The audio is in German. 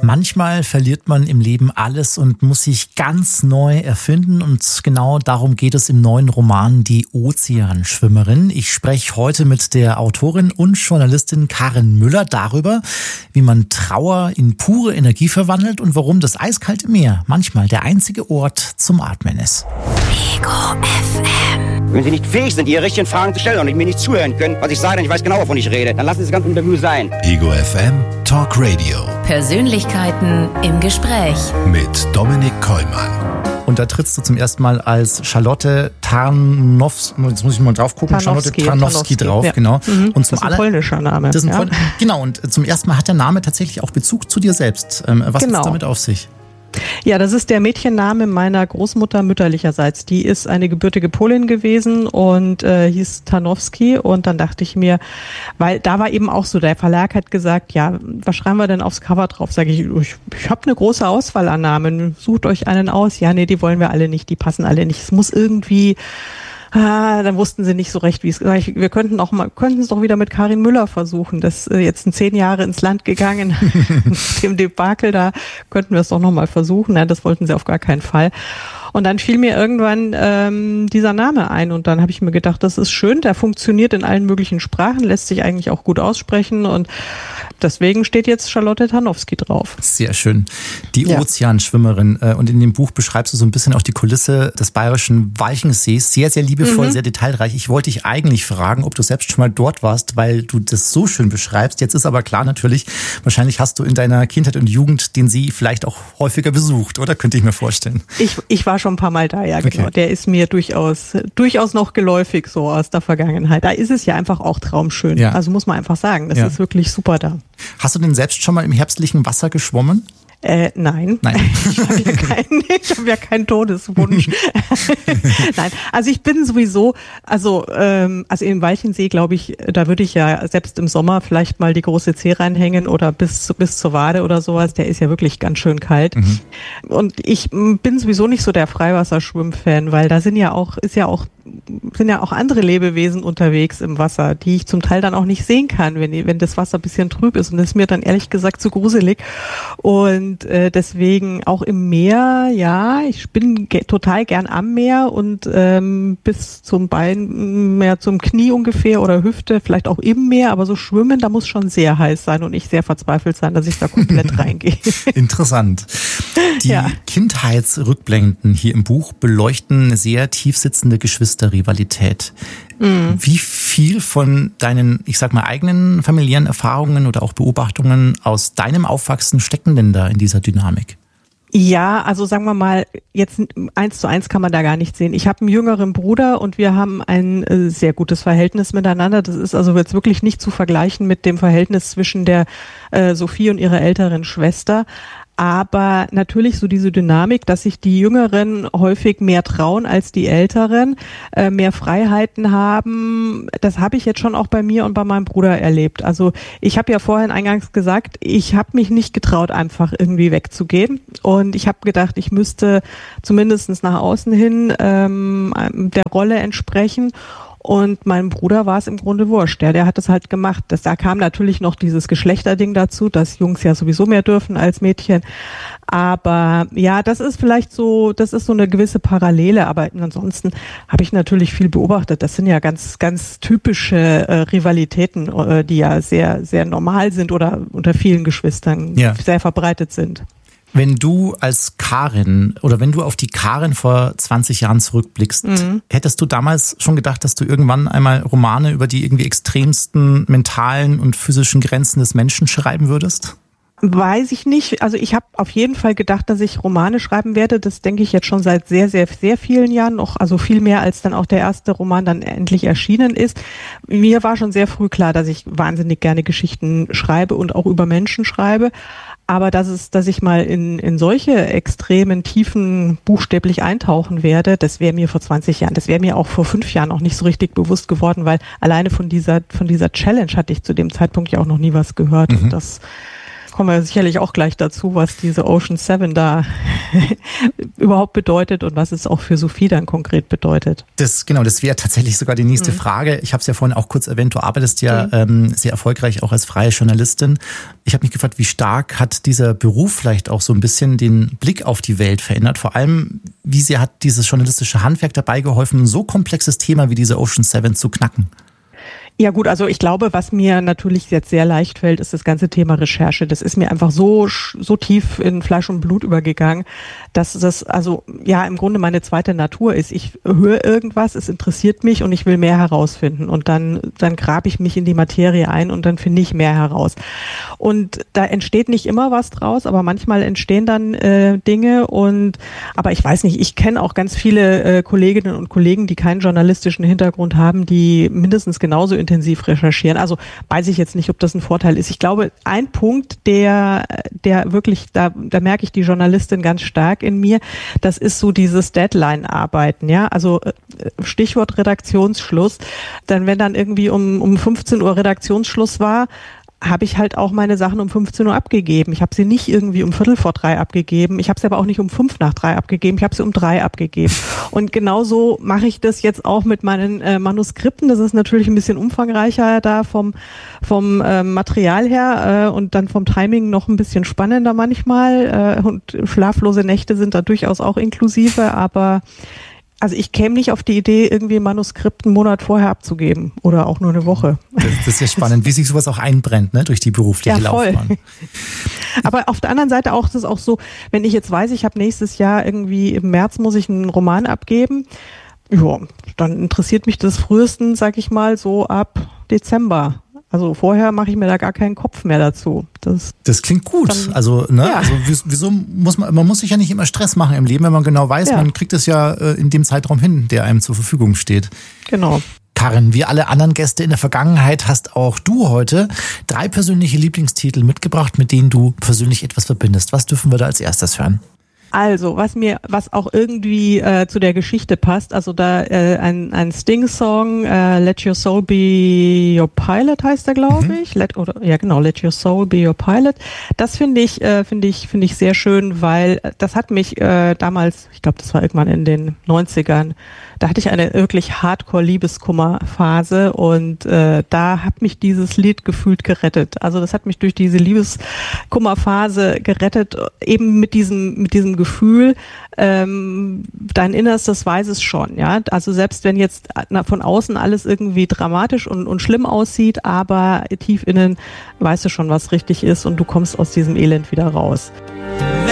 Manchmal verliert man im Leben alles und muss sich ganz neu erfinden und genau darum geht es im neuen Roman Die Ozeanschwimmerin. Ich spreche heute mit der Autorin und Journalistin Karin Müller darüber, wie man Trauer in pure Energie verwandelt und warum das eiskalte Meer manchmal der einzige Ort zum Atmen ist. Ego FM. Wenn Sie nicht fähig sind, Ihre richtigen Fragen zu stellen und mir nicht zuhören können, was ich sage, denn ich weiß genau, wovon ich rede, dann lassen Sie das ganze Interview sein. Ego FM Talk Radio. Persönlichkeiten im Gespräch. Mit Dominik Kollmann. Und da trittst du zum ersten Mal als Charlotte Tarnowski, jetzt muss ich mal drauf gucken, Charlotte Tarnowski drauf, ja. Genau. Mhm. Und das ist ein polnischer Name. Das ist ein genau, und zum ersten Mal hat der Name tatsächlich auch Bezug zu dir selbst. Was hat es damit auf sich? Ja, das ist der Mädchenname meiner Großmutter mütterlicherseits. Die ist eine gebürtige Polin gewesen und hieß Tarnowski. Und dann dachte ich mir, weil da war eben auch so, der Verlag hat gesagt, ja, was schreiben wir denn aufs Cover drauf? Sage ich habe eine große Auswahl an Namen. Sucht euch einen aus. Ja, nee, die wollen wir alle nicht, die passen alle nicht. Es muss irgendwie... dann wussten sie nicht so recht, wie es. Wir könnten es doch wieder mit Karin Müller versuchen. Das jetzt 10 Jahre ins Land gegangen, mit dem Debakel, da könnten wir es doch nochmal versuchen. Nein, das wollten sie auf gar keinen Fall. Und dann fiel mir irgendwann dieser Name ein und dann habe ich mir gedacht, das ist schön, der funktioniert in allen möglichen Sprachen, lässt sich eigentlich auch gut aussprechen und deswegen steht jetzt Charlotte Tarnowski drauf. Sehr schön. Die Ozeanschwimmerin. Und in dem Buch beschreibst du so ein bisschen auch die Kulisse des bayerischen Walchensees. Sehr, sehr liebevoll, sehr detailreich. Ich wollte dich eigentlich fragen, ob du selbst schon mal dort warst, weil du das so schön beschreibst. Jetzt ist aber klar natürlich, wahrscheinlich hast du in deiner Kindheit und Jugend den See vielleicht auch häufiger besucht, oder? Könnte ich mir vorstellen. Ich war schon ein paar Mal da, ja, genau. Okay. Der ist mir durchaus noch geläufig so aus der Vergangenheit. Da ist es ja einfach auch traumschön. Ja. Also muss man einfach sagen, das ist wirklich super da. Hast du denn selbst schon mal im herbstlichen Wasser geschwommen? Nein. Ich habe ja keinen Todeswunsch. Nein, also ich bin sowieso, also im Walchensee, glaube ich, da würde ich ja selbst im Sommer vielleicht mal die große Zehe reinhängen oder bis zur Wade oder sowas. Der ist ja wirklich ganz schön kalt. Mhm. Und ich bin sowieso nicht so der Freiwasserschwimmfan, weil da sind ja auch andere Lebewesen unterwegs im Wasser, die ich zum Teil dann auch nicht sehen kann, wenn das Wasser ein bisschen trüb ist. Und das ist mir dann ehrlich gesagt zu gruselig. Und deswegen auch im Meer, ja, ich bin total gern am Meer und bis zum Bein, mehr zum Knie ungefähr oder Hüfte, vielleicht auch im Meer, aber so schwimmen, da muss schon sehr heiß sein und ich sehr verzweifelt sein, dass ich da komplett reingehe. Interessant. Die Kindheitsrückblenden hier im Buch beleuchten eine sehr tiefsitzende Geschwisterrivalität. Wie viel von deinen, ich sag mal, eigenen familiären Erfahrungen oder auch Beobachtungen aus deinem Aufwachsen stecken denn da in dieser Dynamik? Ja, also sagen wir mal, jetzt 1:1 kann man da gar nicht sehen. Ich habe einen jüngeren Bruder und wir haben ein sehr gutes Verhältnis miteinander. Das ist also jetzt wirklich nicht zu vergleichen mit dem Verhältnis zwischen der Sophie und ihrer älteren Schwester. Aber natürlich so diese Dynamik, dass sich die Jüngeren häufig mehr trauen als die Älteren, mehr Freiheiten haben, das habe ich jetzt schon auch bei mir und bei meinem Bruder erlebt. Also ich habe ja vorhin eingangs gesagt, ich habe mich nicht getraut, einfach irgendwie wegzugehen. Und ich habe gedacht, ich müsste zumindest nach außen hin der Rolle entsprechen. Und meinem Bruder war es im Grunde wurscht. Der hat es halt gemacht. Da kam natürlich noch dieses Geschlechterding dazu, dass Jungs ja sowieso mehr dürfen als Mädchen. Aber ja, das ist vielleicht so, das ist so eine gewisse Parallele. Aber ansonsten habe ich natürlich viel beobachtet. Das sind ja ganz, ganz typische Rivalitäten, die ja sehr, sehr normal sind oder unter vielen Geschwistern sehr verbreitet sind. Wenn du als Karin oder wenn du auf die Karin vor 20 Jahren zurückblickst, hättest du damals schon gedacht, dass du irgendwann einmal Romane über die irgendwie extremsten mentalen und physischen Grenzen des Menschen schreiben würdest? Weiß ich nicht. Also ich habe auf jeden Fall gedacht, dass ich Romane schreiben werde. Das denke ich jetzt schon seit sehr, sehr, sehr vielen Jahren noch. Also viel mehr, als dann auch der erste Roman dann endlich erschienen ist. Mir war schon sehr früh klar, dass ich wahnsinnig gerne Geschichten schreibe und auch über Menschen schreibe. Aber dass ich mal in solche extremen Tiefen buchstäblich eintauchen werde, das wäre mir vor 20 Jahren, das wäre mir auch vor 5 Jahren auch nicht so richtig bewusst geworden, weil alleine von dieser Challenge hatte ich zu dem Zeitpunkt ja auch noch nie was gehört. Und das kommen wir sicherlich auch gleich dazu, was diese Ocean 7 da überhaupt bedeutet und was es auch für Sophie dann konkret bedeutet. Das wäre tatsächlich sogar die nächste Frage. Ich habe es ja vorhin auch kurz erwähnt, du arbeitest ja sehr erfolgreich auch als freie Journalistin. Ich habe mich gefragt, wie stark hat dieser Beruf vielleicht auch so ein bisschen den Blick auf die Welt verändert? Vor allem, wie sehr hat dieses journalistische Handwerk dabei geholfen, ein so komplexes Thema wie diese Ocean 7 zu knacken? Ja gut, also ich glaube, was mir natürlich jetzt sehr leicht fällt, ist das ganze Thema Recherche. Das ist mir einfach so tief in Fleisch und Blut übergegangen, dass das also ja im Grunde meine zweite Natur ist. Ich höre irgendwas, es interessiert mich und ich will mehr herausfinden. Und dann grabe ich mich in die Materie ein und dann finde ich mehr heraus. Und da entsteht nicht immer was draus, aber manchmal entstehen dann Dinge. Aber ich weiß nicht, ich kenne auch ganz viele Kolleginnen und Kollegen, die keinen journalistischen Hintergrund haben, die mindestens genauso intensiv recherchieren. Also weiß ich jetzt nicht, ob das ein Vorteil ist. Ich glaube, ein Punkt, der wirklich, da merke ich die Journalistin ganz stark in mir, das ist so dieses Deadline-Arbeiten, ja. Also Stichwort Redaktionsschluss. Wenn dann irgendwie um 15 Uhr Redaktionsschluss war, habe ich halt auch meine Sachen um 15 Uhr abgegeben. Ich habe sie nicht irgendwie um 2:45 abgegeben. Ich habe sie aber auch nicht um 2:05 abgegeben. Ich habe sie um 3 abgegeben. Und genauso mache ich das jetzt auch mit meinen Manuskripten. Das ist natürlich ein bisschen umfangreicher da vom Material her und dann vom Timing noch ein bisschen spannender manchmal. Und schlaflose Nächte sind da durchaus auch inklusive, aber also ich käme nicht auf die Idee, irgendwie ein Manuskript einen Monat vorher abzugeben oder auch nur eine Woche. Das ist ja spannend, wie sich sowas auch einbrennt, ne, durch die berufliche Laufbahn. Aber auf der anderen Seite auch, das ist auch so, wenn ich jetzt weiß, ich habe nächstes Jahr irgendwie im März muss ich einen Roman abgeben, ja, dann interessiert mich das frühestens, sag ich mal, so ab Dezember. Also vorher mache ich mir da gar keinen Kopf mehr dazu. Das klingt gut. Dann, also wieso muss man muss sich ja nicht immer Stress machen im Leben, wenn man genau weiß, man kriegt es ja in dem Zeitraum hin, der einem zur Verfügung steht. Genau. Karin, wie alle anderen Gäste in der Vergangenheit hast auch du heute 3 persönliche Lieblingstitel mitgebracht, mit denen du persönlich etwas verbindest. Was dürfen wir da als erstes hören? Also, was auch irgendwie zu der Geschichte passt, also da ein Sting-Song, Let Your Soul Be Your Pilot heißt der, glaube ich. Let Your Soul Be Your Pilot. Das finde ich sehr schön, weil das hat mich damals, ich glaube, das war irgendwann in den 90ern, da hatte ich eine wirklich Hardcore-Liebeskummer-Phase und da hat mich dieses Lied gefühlt gerettet. Also das hat mich durch diese Liebeskummer-Phase gerettet, eben mit diesem Gefühl, dein Innerstes weiß es schon, ja. Also selbst wenn jetzt von außen alles irgendwie dramatisch und schlimm aussieht, aber tief innen weißt du schon, was richtig ist und du kommst aus diesem Elend wieder raus.